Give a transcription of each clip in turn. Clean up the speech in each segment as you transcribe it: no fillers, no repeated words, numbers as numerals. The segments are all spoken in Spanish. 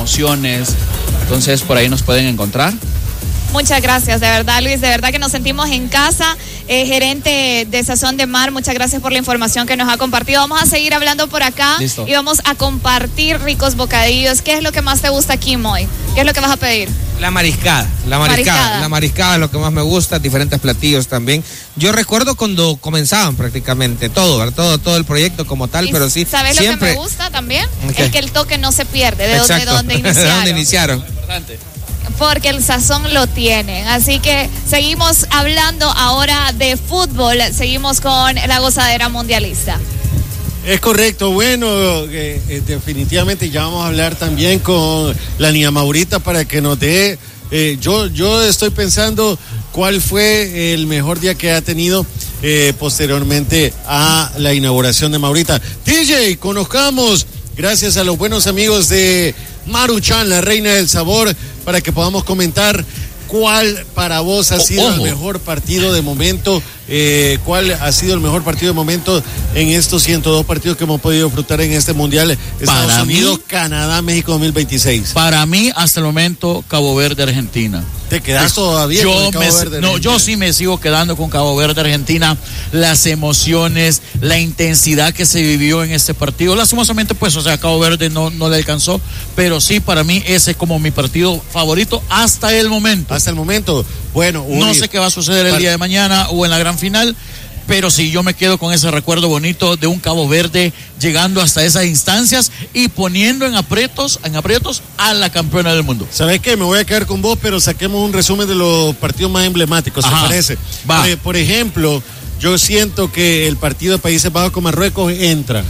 promociones. Entonces por ahí nos pueden encontrar. Muchas gracias, de verdad, Luis, de verdad que nos sentimos en casa. Gerente de Sazón de Mar, muchas gracias por la información que nos ha compartido. Vamos a seguir hablando por acá. Listo. Y vamos a compartir ricos bocadillos. ¿Qué es lo que más te gusta aquí, Moy? ¿Qué es lo que vas a pedir? La mariscada es lo que más me gusta, diferentes platillos también. Yo recuerdo cuando comenzaban prácticamente todo el proyecto como tal, pero sí. ¿Sabes siempre... lo que me gusta también? Okay. Es que el toque no se pierde, de Exacto. donde iniciaron. ¿De dónde iniciaron? Porque el sazón lo tienen. Así que seguimos hablando ahora de fútbol, seguimos con la gozadera mundialista. Es correcto, bueno, definitivamente ya vamos a hablar también con la niña Maurita para que nos dé, yo estoy pensando cuál fue el mejor día que ha tenido posteriormente a la inauguración de Maurita. DJ, conozcamos, gracias a los buenos amigos de Maruchan, la reina del sabor, para que podamos comentar cuál para vos ha sido el mejor partido de momento, cuál ha sido el mejor partido de momento en estos 102 partidos que hemos podido disfrutar en este Mundial Estados Unidos, Canadá, México 2026. Para mí, hasta el momento, Cabo Verde, Argentina. ¿Te quedas todavía con Cabo Verde, Argentina? No, yo sí me sigo quedando con Cabo Verde, Argentina. Las emociones, la intensidad que se vivió en este partido. Lastimosamente, pues, Cabo Verde no le alcanzó, pero sí, para mí, ese es como mi partido favorito hasta el momento. Hasta el momento. Bueno, no sé qué va a suceder el día de mañana o en la gran final, pero sí, yo me quedo con ese recuerdo bonito de un Cabo Verde llegando hasta esas instancias y poniendo en aprietos a la campeona del mundo. ¿Sabes qué? Me voy a quedar con vos, pero saquemos un resumen de los partidos más emblemáticos, ¿te parece? Por ejemplo, yo siento que el partido de Países Bajos con Marruecos entra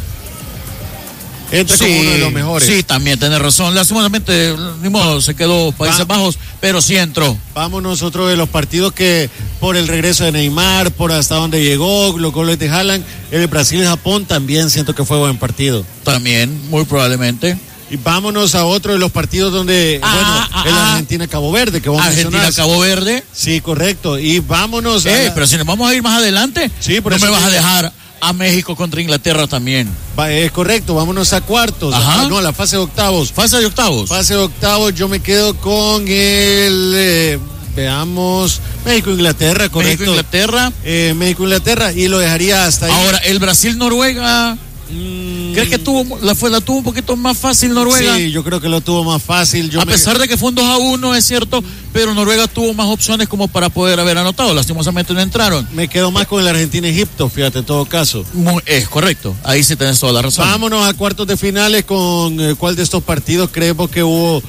como uno de los mejores. Sí, también tenés razón. Lastimosamente, ni modo, se quedó Países Bajos, pero sí entró. Vamos otro de los partidos que por el regreso de Neymar, por hasta donde llegó, los goles de Haaland, el Brasil-Japón también siento que fue buen partido. También, muy probablemente. Y vámonos a otro de los partidos donde, el Argentina-Cabo Verde, que vos mencionás. Argentina-Cabo Verde. Sí, correcto. Y vámonos pero si nos vamos a ir más adelante, sí, por no eso me vas a dejar a México contra Inglaterra también. Es correcto, vámonos a cuartos. No, la fase de octavos. Fase de octavos, yo me quedo con el... veamos, México-Inglaterra, correcto. México-Inglaterra, y lo dejaría hasta ahí. Ahora, el Brasil-Noruega... ¿Crees que la tuvo un poquito más fácil Noruega? Sí, yo creo que lo tuvo más fácil. A pesar de que fue un 2-1, es cierto, pero Noruega tuvo más opciones como para poder haber anotado. Lastimosamente no entraron. Me quedo más con el Argentina-Egipto, fíjate, en todo caso. Es correcto, ahí sí tenés toda la razón. Vámonos a cuartos de finales con cuál de estos partidos creemos que hubo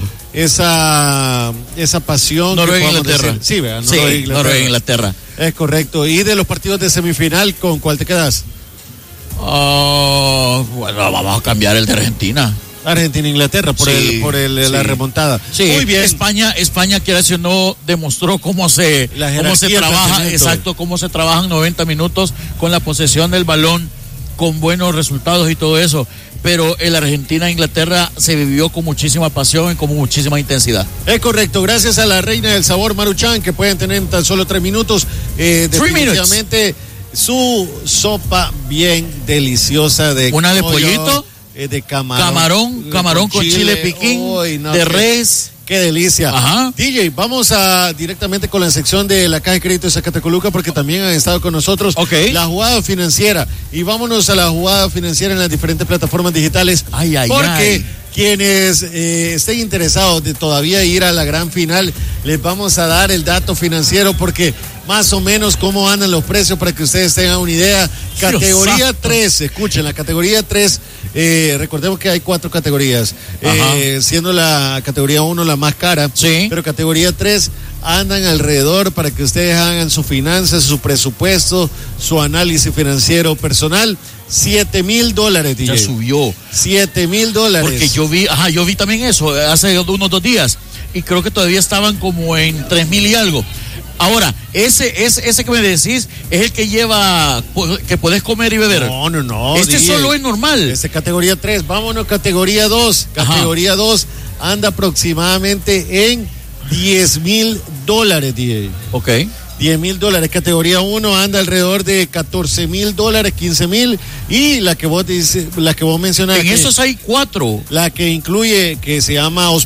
esa pasión. Noruega-Inglaterra. Sí, vean, Noruega-Inglaterra. Es correcto. Y de los partidos de semifinal, ¿con cuál te quedas? Bueno, vamos a cambiar el de Argentina. Argentina-Inglaterra por la remontada. Sí, muy bien. España quiere decir, no demostró cómo se trabaja, exacto, cómo se trabajan 90 minutos con la posesión del balón, con buenos resultados y todo eso. Pero el Argentina-Inglaterra se vivió con muchísima pasión y con muchísima intensidad. Es correcto, gracias a la reina del sabor Maruchan, que pueden tener tan solo 3 minutos. Definitivamente su sopa bien deliciosa de una de pollo, pollito, de camarón con chile piquín, de res. Qué delicia. Ajá. DJ, vamos directamente con la sección de la Caja de Crédito de Zacatecoluca, porque también han estado con nosotros la jugada financiera. Y vámonos a la jugada financiera en las diferentes plataformas digitales. Porque quienes estén interesados de todavía ir a la gran final, les vamos a dar el dato financiero, porque más o menos cómo andan los precios para que ustedes tengan una idea. Categoría 3, escuchen, la categoría 3, recordemos que hay 4 categorías, siendo la categoría 1 la más cara, pero categoría 3 andan alrededor, para que ustedes hagan sus finanzas, su presupuesto, su análisis financiero personal, $7,000, DJ. Ya subió. $7,000. Porque yo vi también eso hace unos 2 días, y creo que todavía estaban como en 3,000 y algo. Ahora, ese que me decís es el que lleva, que podés comer y beber. No. Este DJ, solo es normal. Este es categoría 3. Vámonos, categoría 2. Categoría 2 anda aproximadamente en $10,000, DJ. Ok. $10,000. Categoría 1 anda alrededor de $14,000, $15,000. Y la que vos mencionaste. En esos hay 4. La que incluye, que se llama